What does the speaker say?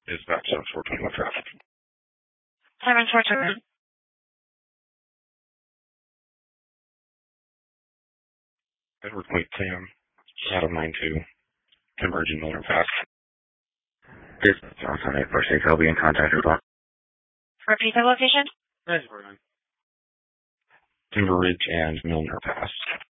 Is that 7421 traffic? 7421. Edward Point Sam, Shadow 92, converging Miller Pass. This is Johnson 846. I'll be in contact with you. Repeat the location. Timber Ridge and Milner Pass.